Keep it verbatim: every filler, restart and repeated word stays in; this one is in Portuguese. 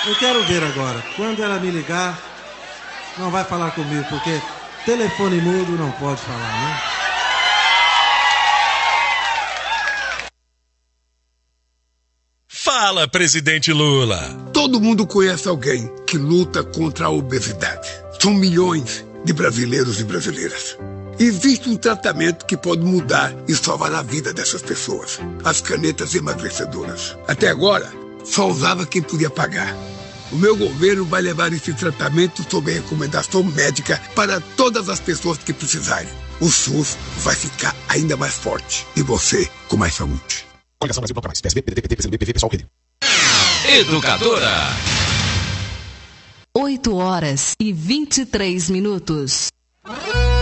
Eu quero ver agora. Quando ela me ligar, não vai falar comigo, porque telefone mudo não pode falar, né? Fala, presidente Lula. Todo mundo conhece alguém que luta contra a obesidade. São milhões de brasileiros e brasileiras. Existe um tratamento que pode mudar e salvar a vida dessas pessoas. As canetas emagrecedoras. Até agora, só usava quem podia pagar. O meu governo vai levar esse tratamento sob recomendação médica para todas as pessoas que precisarem. O SUS vai ficar ainda mais forte. E você, com mais saúde. Coligação Brasil Planta Mais. P S B, P D T, P T, P C do B, P V, Pessoal, Rede. Educadora. oito horas e vinte e três minutos.